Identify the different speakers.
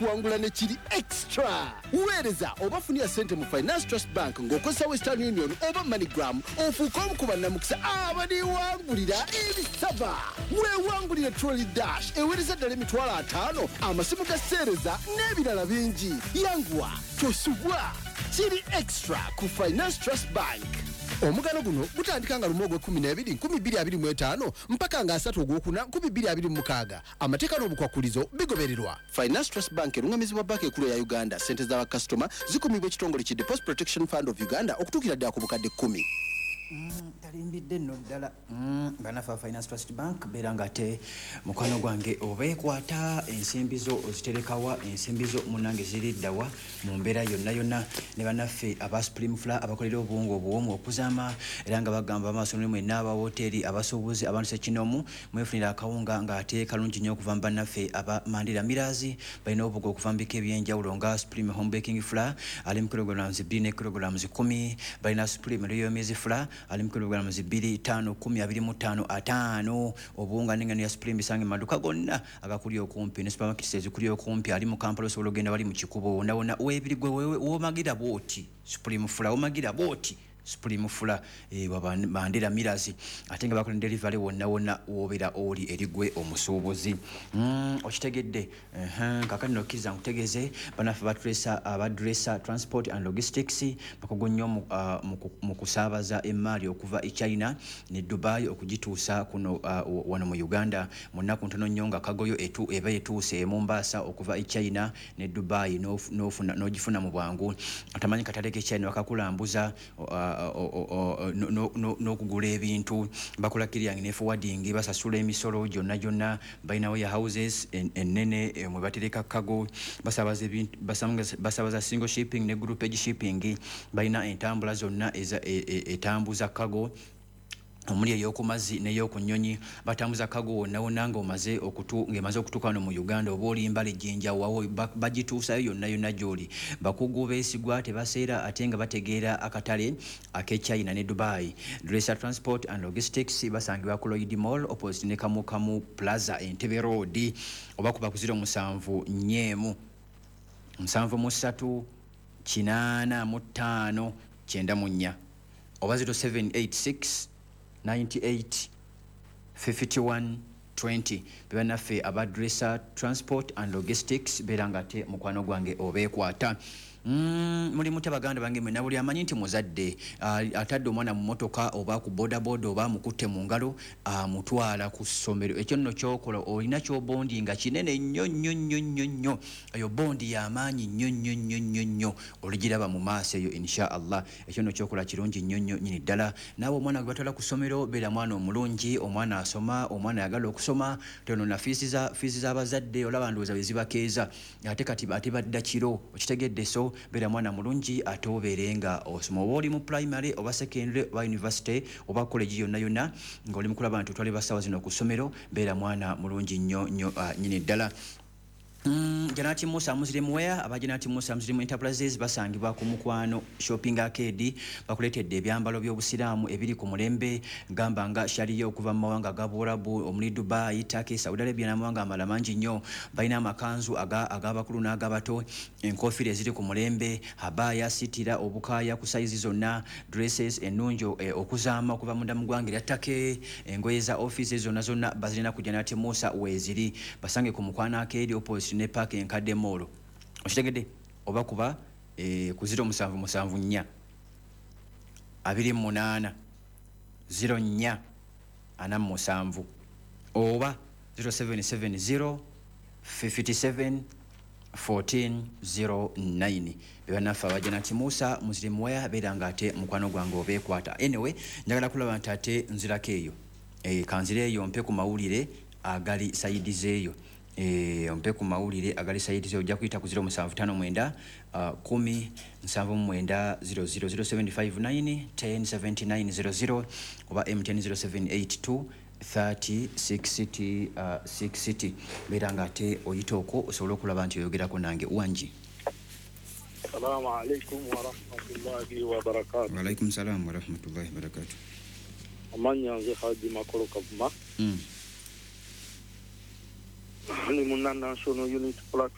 Speaker 1: kuwangula ne kiri extra. Weereza oba funira sente mu Finance Trust Bank ng'okozesa Western Union oba MoneyGram ofuuke omu ku bannamukisa abaliwangulira ebisava. Weewangulire Trolley Dash eweereza ddala $5,000 amasimu ga sseereza n'ebirala bingi. Yanguwa tosubwa kiri extra ku Finance Trust Bank. Omugano guno gutandika nga Lumo 12 2025 mpaka nga 3 Ogwokuna 2026. Amateeka n'obukwakulizo bigobererwa. Finance Trust Bank erungamizibwa banka ekkulu ya Uganda. Sente z'aba customer zikumibwa ekitongole ki Deposit Protection Fund of Uganda okutuukira ddala ku bukadde 10.
Speaker 2: Talimbidde nno ddala banafa Finance Trust Bank beeranga ate mukwano gwange obeekwata ensimbi zo oziterekawa ensimbi zo munnange ziri ddawa mu mbeera yonna yonna ne bannaffe aba Supreme Flour abakolera obuwunga obuwomu okuzaama era nga bagamba amaaso ne mwenna aba woteeri abasuubuzi abantu sekinomu mwefunira akawunga ng'ate kalungi nnyo okuva mu bannaffe aba Mandela Mirazi balina obuga okuva mu bika eby'enjawulo nga Supreme Home Baking Flour ali mu kilograms 2 ne kilograms 10 balina Supreme Royal Maize Flour ali mu kilograms 2 5 10 25 5 obuwunga n'engano ya Supreme bisange maduka gonna agakuli okumpi ne supermarket ezikuli okumpi ali mu Kampala osobola ogenda bali mu kikubo wonna weebiri gwe womagira bwoti Supreme Flour womagira bwoti Supreme Flour Mandela Mirazi ate nga bakola delivery wonna wobera oli erigwe omusuubuzi okitegedde kakati nokkiza nkutegeze banafe abadressa transport and logistics bakugonnyo mu kusaabaza emmaali okuva e China ne Dubai okugituusa kuno wano mu Uganda mu nnaku ntono nnyo nga kagoyo eba etuuse e Mombasa okuva e China ne Dubai n'ogifuna mu bwangu atamanyi katale ke China wakakulambuza n'okugula ebintu bakola kiryangi ne forwarding basasula emisolo gyonna balinawo ya houses ennene mwe batereka kago basabaza single shipping ne group page shipping balina entambula zonna etambuza kago omuli ey'okumazzi n'ey'okunyonyi batambuza kago wonna ng'emaze okutuuka wano mu Uganda oba oli mbala ejjinjawo bagituusayo yonna gy'oli bakugu beesigwa tebaseera ate nga bategeera akatale ak'e China ne Dubai. Dresser Transport and Logistics basangibwa ku Lloyd Mall opposite ne Kamukamu Plaza Entebbe Road oba kuba ku 07 nnyemu 73 85 94 oba 0786 98 51 20 bebanaffe abadressa Transport and Logistics beranga ate mukwano gwange obeekwata muli muti abaganda bange mwe nabuli amanyi nti muzadde atadde omwana mu motoka oba ku bodaboda oba mukutte mu ngalo mutwala ku ssomero ekyo nno kyokola olina kyobondi nga kinene nnyo eyo bondi y'amaanyi nnyo oligiraba mu maaso eyo insha Allah ekyo nno kyokola kirungi nnyo nyini ddala naawe omwana gwe batwala ku ssomero beera mwana omulungi omwana asoma omwana ayagala okusoma tono na fiisi z'abazadde olaba ndowooza bwe zibakeeza ate kati ate badda kiro okitegedde so beera mwana mulungi ate obeere nga osoma oba oli mu primary oba secondary oba university oba college yonna ng'oli mu kulaba nti otwale basawa zino ku ssomero beera mwana mulungi nnyo nyini ddala. Janati Musa Muslim Wear abajanati Musa Muslim Enterprises basangibwa ku Mukwano Shopping Arcade bakuletedde ebyambalo by'obusiraamu ebiri ku mulembe gamba nga sharia okuva mu mawanga ga Buarabu omuli Dubai, Turkey, Saudi Arabia n'amawanga amalala mangi nnyo balina amakanzu ag'abakulu n'agabato enkofiira eziri ku mulembe habaya sitira obukaaya ku size zonna dresses ennungi okuzaama okuva munda mu ggwanga erya Turkey engoye za office zonna bazirina ku Janati Musa weeziri basange ku Mukwano Arcade opposite ne park enkadde molo okitegedde oba kuba ku 0774 28 04 47 oba 0770 57 1409 bebanafa abajanati Musa Muslim Wear beeranga ate mukwano gwange obeekwata. Anyway njagala kulaba nti ate nzirako eyo kanzireeyo mpe ku mawulire agali sayidi zeeyo mpe ku mawulire agali sayidi zeeyo ojja kuyita ku 0759 10 79 00 0759 10 79 00 oba MTN 0782 30 6 city beeranga ate oyita okwo osobola okulaba nti oyogerako nange wangi.
Speaker 3: Assalamu alaikum wa rahmatullahi wa barakatuh.
Speaker 2: Wa alaikum salam wa rahmatullahi wa barakatuh.
Speaker 3: Amanya nze Haji Makolo Kavuma. Ni munana National Unity Platform